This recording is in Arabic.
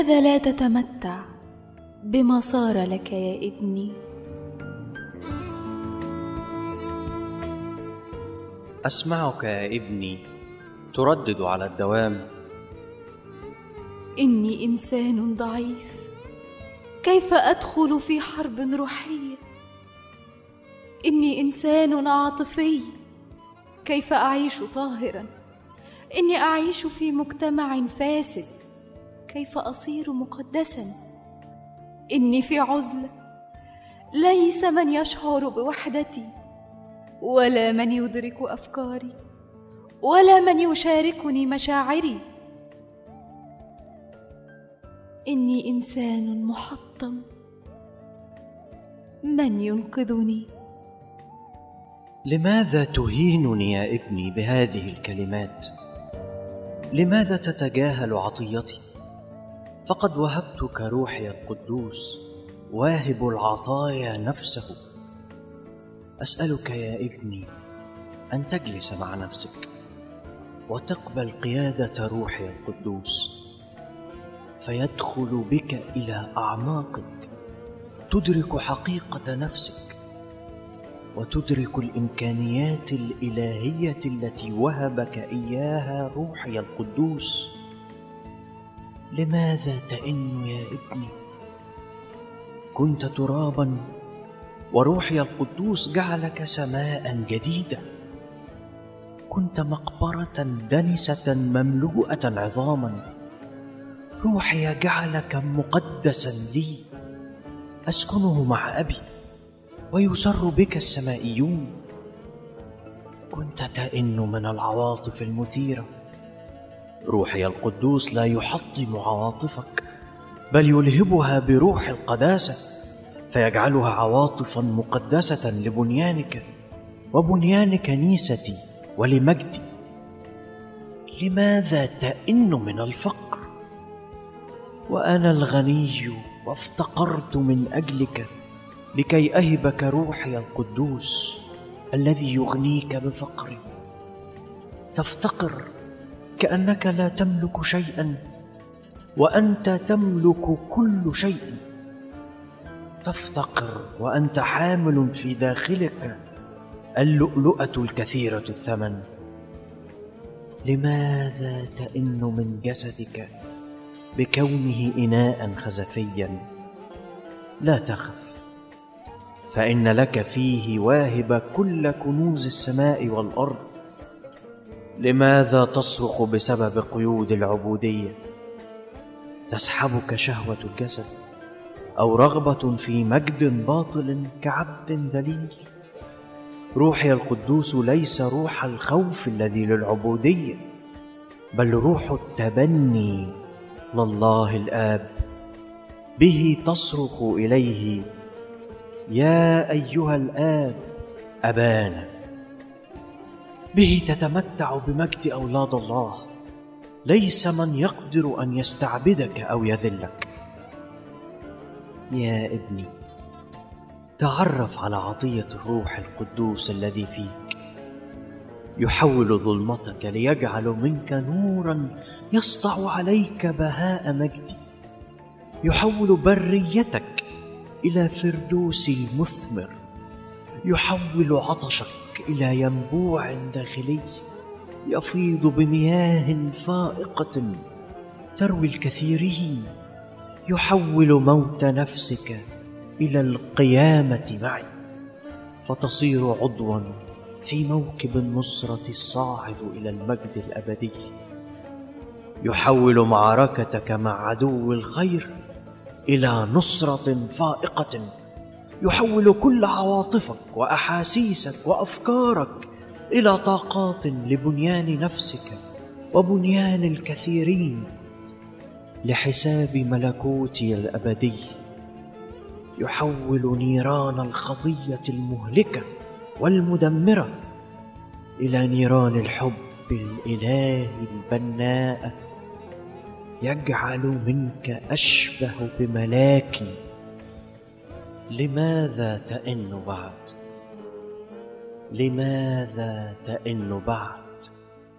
لماذا لا تتمتع بما صار لك يا ابني؟ أسمعك يا ابني تردد على الدوام: إني إنسان ضعيف، كيف أدخل في حرب روحية؟ إني إنسان عاطفي، كيف أعيش طاهرا؟ إني أعيش في مجتمع فاسد، كيف أصير مقدسا؟ إني في عزلة، ليس من يشعر بوحدتي، ولا من يدرك أفكاري، ولا من يشاركني مشاعري. إني إنسان محطم، من ينقذني؟ لماذا تهينني يا ابني بهذه الكلمات؟ لماذا تتجاهل عطيتي؟ فقد وهبتك روحي القدوس، واهب العطايا نفسه. أسألك يا ابني أن تجلس مع نفسك وتقبل قيادة روحي القدوس، فيدخل بك إلى أعماقك، تدرك حقيقة نفسك وتدرك الإمكانيات الإلهية التي وهبك إياها روحي القدوس. لماذا تئن يا ابني؟ كنت ترابا، وروحي القدوس جعلك سماء جديدة. كنت مقبرة دنسة مملوءة عظاما، روحي جعلك مقدسا لي، أسكنه مع أبي ويسر بك السمائيون. كنت تئن من العواطف المثيرة، روحي القدوس لا يحطم عواطفك، بل يلهبها بروح القداسة، فيجعلها عواطفا مقدسة لبنيانك وبنيان كنيستي ولمجدي. لماذا تئن من الفقر وأنا الغني وافتقرت من أجلك لكي أهبك روحي القدوس الذي يغنيك بفقري؟ تفتقر كأنك لا تملك شيئا وأنت تملك كل شيء. تفتقر وأنت حامل في داخلك اللؤلؤة الكثيرة الثمن. لماذا تئن من جسدك بكونه إناء خزفيا؟ لا تخف، فإن لك فيه واهب كل كنوز السماء والأرض. لماذا تصرخ بسبب قيود العبودية؟ تسحبك شهوة الجسد أو رغبة في مجد باطل كعبد ذليل. روحي القدوس ليس روح الخوف الذي للعبودية، بل روح التبني لله الآب. به تصرخ إليه: يا أيها الآب أبانا. به تتمتع بمجد أولاد الله، ليس من يقدر أن يستعبدك أو يذلك. يا ابني، تعرف على عطية الروح القدوس الذي فيك، يحول ظلمتك ليجعل منك نورا يسطع عليك بهاء مجدي، يحول بريتك إلى فردوس مثمر، يحول عطشك إلى ينبوع داخلي يفيض بمياه فائقة تروي الكثيرين، يحول موت نفسك إلى القيامة معي، فتصير عضوا في موكب النصرة الصاعد إلى المجد الأبدي. يحول معركتك مع عدو الخير إلى نصرة فائقة، يحول كل عواطفك وأحاسيسك وأفكارك إلى طاقات لبنيان نفسك وبنيان الكثيرين لحساب ملكوتي الأبدي. يحول نيران الخطية المهلكة والمدمرة إلى نيران الحب الإلهي البناء، يجعل منك أشبه بملاك. لماذا تئن بعد؟ لماذا تئن بعد؟